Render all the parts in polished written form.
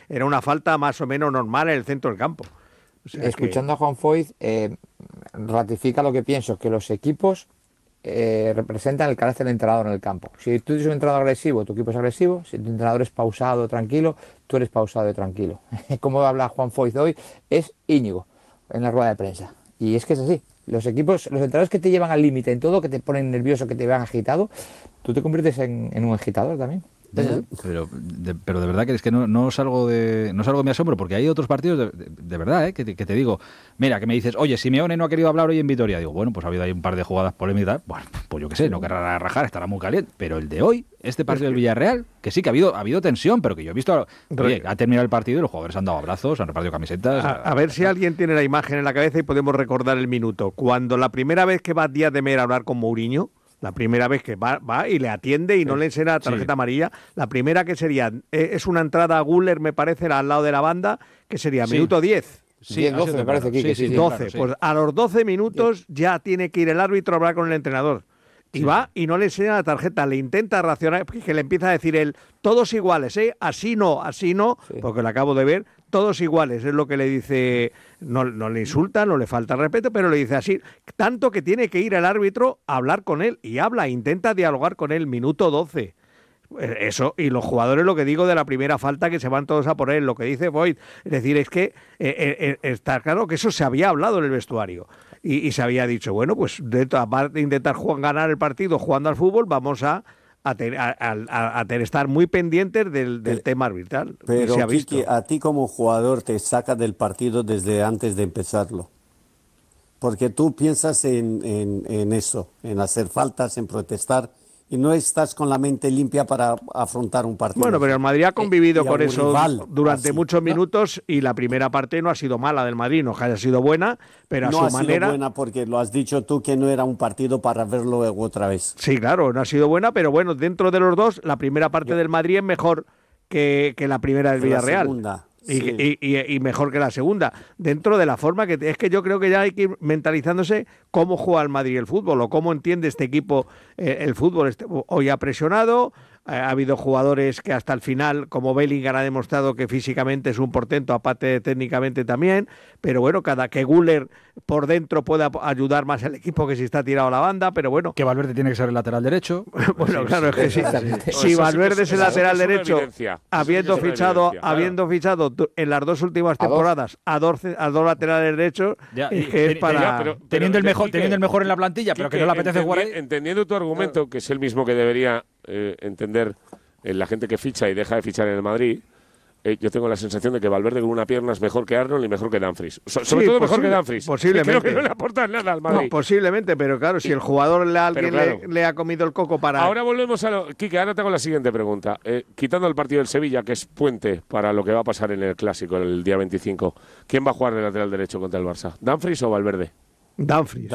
era una falta más o menos normal en el centro del campo. O sea Escuchando a Juan Foyth, ratifica lo que pienso, que los equipos representan el carácter del entrenador en el campo. Si tú eres un entrenador agresivo, tu equipo es agresivo. Si tu entrenador es pausado, tranquilo, tú eres pausado y tranquilo. Como habla Juan Foyth hoy, es Íñigo en la rueda de prensa. Y es que es así. Los equipos, los entrenadores que te llevan al límite en todo, que te ponen nervioso, que te vean agitado, tú te conviertes en un agitador también. Pero de verdad que es que no salgo de mi asombro, porque hay otros partidos de verdad, que te digo, mira, que me dices, oye, Simeone no ha querido hablar hoy en Vitoria. Digo, bueno, pues ha habido ahí un par de jugadas polémicas, bueno, pues yo qué sé, no querrá rajar, estará muy caliente, pero el de hoy, este partido del Villarreal, que sí que ha habido tensión, pero que yo he visto, oye, ha terminado el partido y los jugadores han dado abrazos, han repartido camisetas. A ver si alguien tiene la imagen en la cabeza y podemos recordar el minuto. Cuando la primera vez que va Díaz de Mera a hablar con Mourinho, la primera vez que va y le atiende y no le enseña la tarjeta amarilla, la primera que sería, es una entrada a Guller, me parece, al lado de la banda, que sería minuto 10. Sí, 10, 12 me parece, Quique. Sí, 12. Claro, pues a los 12 minutos ya tiene que ir el árbitro a hablar con el entrenador. Y va y no le enseña la tarjeta, le intenta racionar, que le empieza a decir él, todos iguales, así no, porque lo acabo de ver, todos iguales, es lo que le dice, no le insulta, no le falta respeto, pero le dice así, tanto que tiene que ir el árbitro a hablar con él, y intenta dialogar con él, minuto 12. Eso, y los jugadores, lo que digo de la primera falta, que se van todos a por él, lo que dice Boyd, es decir, es que está claro que eso se había hablado en el vestuario. Y se había dicho, bueno, pues aparte de intentar ganar el partido jugando al fútbol, vamos a estar muy pendientes del tema arbitral. Pero, Quique, a ti como jugador te saca del partido desde antes de empezarlo. Porque tú piensas en eso, en hacer faltas, en protestar, y no estás con la mente limpia para afrontar un partido. Bueno, pero el Madrid ha convivido con eso durante muchos minutos, y la primera parte no ha sido mala del Madrid, no que haya sido buena, pero no a su manera... No ha sido buena porque lo has dicho tú, que no era un partido para verlo otra vez. Sí, claro, no ha sido buena, pero bueno, dentro de los dos, la primera parte del Madrid es mejor que la primera del Villarreal. Segunda. Y mejor que la segunda, dentro de la forma que es que yo creo que ya hay que ir mentalizándose cómo juega el Madrid el fútbol, o cómo entiende este equipo el fútbol. Hoy ha presionado, ha habido jugadores que hasta el final, como Bellingham, ha demostrado que físicamente es un portento, aparte de técnicamente también, pero bueno, cada que Güler por dentro pueda ayudar más al equipo que si está tirado a la banda, pero bueno. Que Valverde tiene que ser el lateral derecho. Bueno, sí, claro, es que sí. Si Valverde es el lateral derecho, habiendo fichado en las dos últimas temporadas a dos laterales derechos, es para... Teniendo el mejor en la plantilla, pero que no le apetece jugar ahí. Entendiendo tu argumento, que es el mismo que debería entender la gente que ficha y deja de fichar en el Madrid, yo tengo la sensación de que Valverde con una pierna es mejor que Arnold y mejor que Dumfries. Sobre todo mejor que Dumfries. Posiblemente. Creo que no le aporta nada al Madrid. No, posiblemente, pero claro, si el jugador le ha comido el coco para... Ahora volvemos a lo... Quique, ahora te hago la siguiente pregunta. Quitando el partido del Sevilla, que es puente para lo que va a pasar en el Clásico el día 25, ¿quién va a jugar de lateral derecho contra el Barça? ¿Dumfries o Valverde? Dumfries.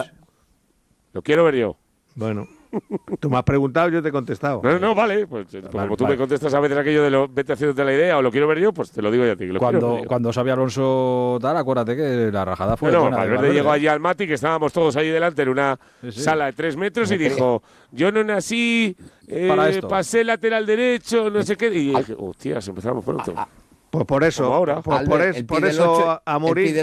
Lo quiero ver yo. Bueno... Tú me has preguntado, yo te he contestado. No, vale. Pues como tú me contestas a veces aquello de vete haciéndote la idea o lo quiero ver yo, pues te lo digo yo a ti. Cuando Xabi Alonso tal, acuérdate que la rajada fue buena. Valverde llegó allí al Mati, que estábamos todos allí delante en una sala de 3 metros, y dijo, yo no nací, pasé lateral derecho, no sé qué. Y dije, hostias, empezamos pronto. Pues por eso, ahora. Por eso a morir. El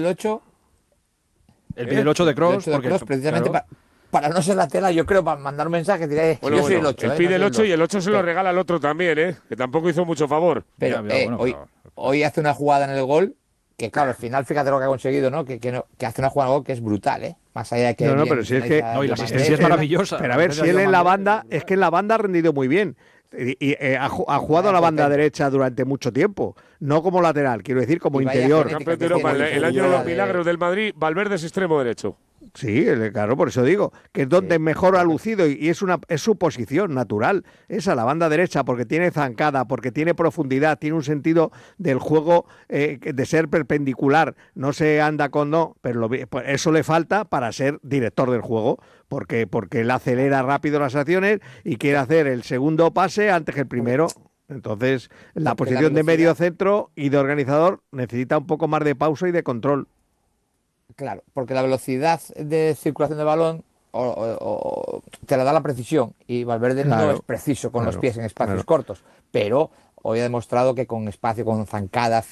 pide el 8 de Kroos, precisamente para no ser lateral, yo creo, para mandar un mensaje, diré, yo soy el 8. Él pide el 8 y el 8 se lo regala al otro también, que tampoco hizo mucho favor. Pero hoy hace una jugada en el gol, que claro, al final fíjate lo que ha conseguido, ¿no? Que hace una jugada en el gol que es brutal, Más allá de que... No, pero si es que... y la asistencia es maravillosa. Pero a ver, si él en la banda, es que en la banda ha rendido muy bien. Y ha jugado a la banda derecha durante mucho tiempo, no como lateral, quiero decir como interior. Campeón de Europa, el año de los milagros del Madrid, Valverde es extremo derecho. Sí, claro, por eso digo, que es donde mejor ha lucido y es su posición natural, esa, la banda derecha, porque tiene zancada, porque tiene profundidad, tiene un sentido del juego de ser perpendicular, no se anda con pero eso le falta para ser director del juego, porque él acelera rápido las acciones y quiere hacer el segundo pase antes que el primero. Entonces, la posición de medio centro y de organizador necesita un poco más de pausa y de control. Claro, porque la velocidad de circulación de balón te la da la precisión, y Valverde no es preciso con los pies en espacios cortos, pero hoy ha demostrado que con espacio, con zancadas,